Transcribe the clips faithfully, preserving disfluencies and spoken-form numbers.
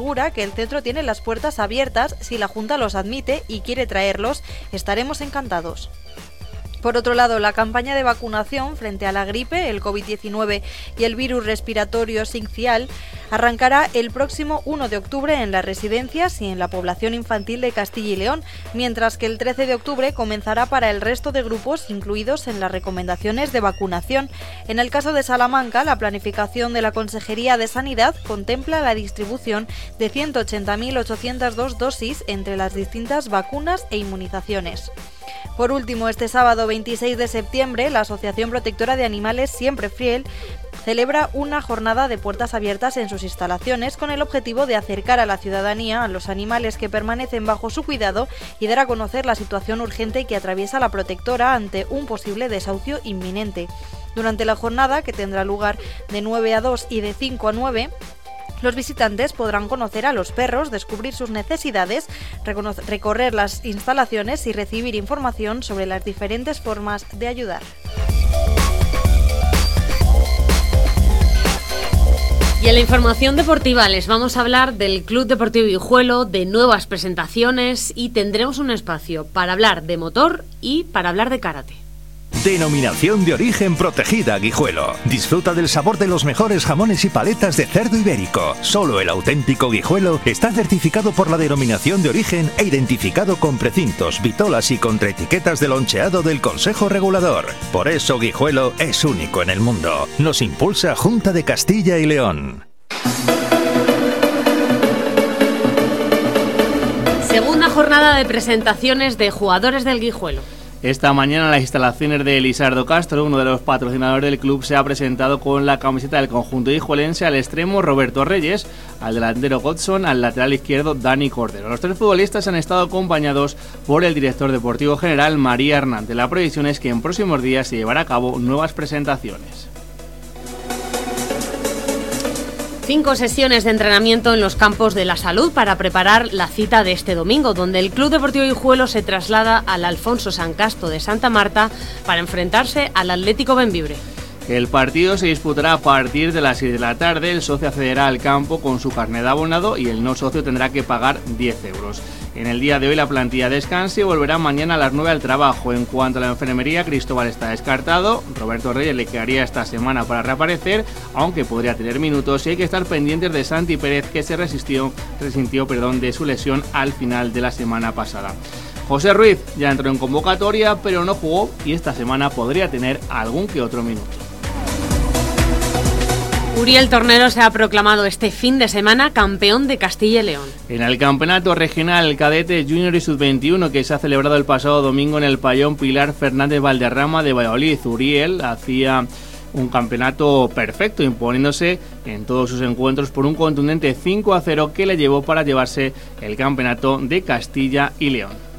asegura que el centro tiene las puertas abiertas si la Junta los admite y quiere traerlos. Estaremos encantados. Por otro lado, la campaña de vacunación frente a la gripe, el COVID diecinueve y el virus respiratorio sincial arrancará el próximo uno de octubre en las residencias y en la población infantil de Castilla y León, mientras que el trece de octubre comenzará para el resto de grupos incluidos en las recomendaciones de vacunación. En el caso de Salamanca, la planificación de la Consejería de Sanidad contempla la distribución de ciento ochenta mil ochocientas dos dosis entre las distintas vacunas e inmunizaciones. Por último, este sábado veintiséis de septiembre, la Asociación Protectora de Animales Siempre Fiel celebra una jornada de puertas abiertas en sus instalaciones con el objetivo de acercar a la ciudadanía a los animales que permanecen bajo su cuidado y dar a conocer la situación urgente que atraviesa la protectora ante un posible desahucio inminente. Durante la jornada, que tendrá lugar de nueve a dos y de cinco a nueve, los visitantes podrán conocer a los perros, descubrir sus necesidades, recorrer las instalaciones y recibir información sobre las diferentes formas de ayudar. Y en la información deportiva les vamos a hablar del Club Deportivo Guijuelo, de nuevas presentaciones y tendremos un espacio para hablar de motor y para hablar de karate. Denominación de origen protegida Guijuelo. Disfruta del sabor de los mejores jamones y paletas de cerdo ibérico. Solo el auténtico Guijuelo está certificado por la denominación de origen e identificado con precintos, vitolas y contraetiquetas de loncheado del Consejo Regulador. Por eso Guijuelo es único en el mundo. Nos impulsa Junta de Castilla y León. Segunda jornada de presentaciones de jugadores del Guijuelo. Esta mañana en las instalaciones de Elisardo Castro, uno de los patrocinadores del club, se ha presentado con la camiseta del conjunto guijuelense al extremo Roberto Reyes, al delantero Godson, al lateral izquierdo Dani Cordero. Los tres futbolistas han estado acompañados por el director deportivo general María Hernández. La previsión es que en próximos días se llevará a cabo nuevas presentaciones. Cinco sesiones de entrenamiento en los campos de la salud para preparar la cita de este domingo, donde el Club Deportivo Guijuelo se traslada al Alfonso San Casto de Santa Marta para enfrentarse al Atlético Bembibre. El partido se disputará a partir de las seis de la tarde. El socio accederá al campo con su carnet de abonado y el no socio tendrá que pagar diez euros. En el día de hoy la plantilla descansa y volverá mañana a las nueve al trabajo. En cuanto a la enfermería, Cristóbal está descartado. Roberto Reyes le quedaría esta semana para reaparecer, aunque podría tener minutos, y hay que estar pendientes de Santi Pérez, que se resistió, resintió perdón, de su lesión al final de la semana pasada. José Ruiz ya entró en convocatoria, pero no jugó y esta semana podría tener algún que otro minuto. Uriel Tornero se ha proclamado este fin de semana campeón de Castilla y León. En el campeonato regional cadete junior y sub veintiuno que se ha celebrado el pasado domingo en el pabellón Pilar Fernández Valderrama de Valladolid, Uriel hacía un campeonato perfecto, imponiéndose en todos sus encuentros por un contundente cinco a cero que le llevó para llevarse el campeonato de Castilla y León.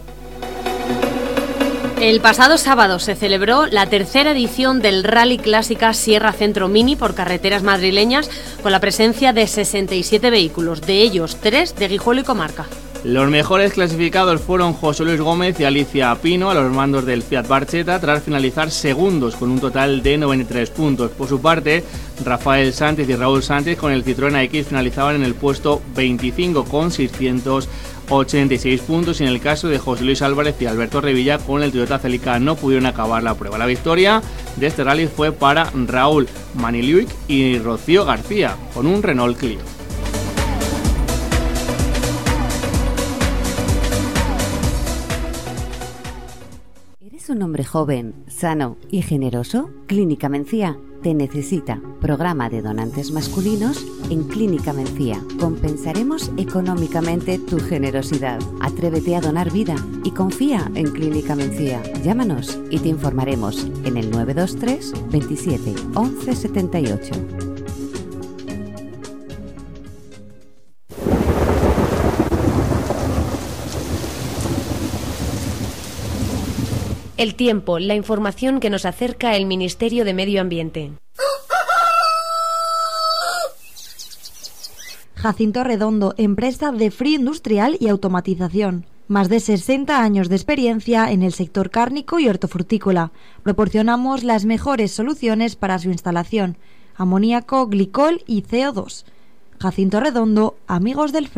El pasado sábado se celebró la tercera edición del Rally Clásica Sierra Centro Mini por carreteras madrileñas, con la presencia de sesenta y siete vehículos, de ellos tres de Guijuelo y comarca. Los mejores clasificados fueron José Luis Gómez y Alicia Pino a los mandos del Fiat Barchetta, tras finalizar segundos con un total de noventa y tres puntos. Por su parte, Rafael Sánchez y Raúl Sánchez con el Citroën A X finalizaban en el puesto veinticinco con seiscientos ochenta y seis puntos, y en el caso de José Luis Álvarez y Alberto Revilla con el Toyota Celica no pudieron acabar la prueba. La victoria de este rally fue para Raúl Maniliuc y Rocío García con un Renault Clio. ¿Eres un hombre joven, sano y generoso? Clínica Mencía te necesita. Programa de donantes masculinos en Clínica Mencía. Compensaremos económicamente tu generosidad. Atrévete a donar vida y confía en Clínica Mencía. Llámanos y te informaremos en el nueve dos tres veintisiete once setenta y ocho. El tiempo, la información que nos acerca el Ministerio de Medio Ambiente. Jacinto Redondo, empresa de frío industrial y automatización. Más de sesenta años de experiencia en el sector cárnico y hortofrutícola. Proporcionamos las mejores soluciones para su instalación: amoníaco, glicol y C O dos. Jacinto Redondo, amigos del frío.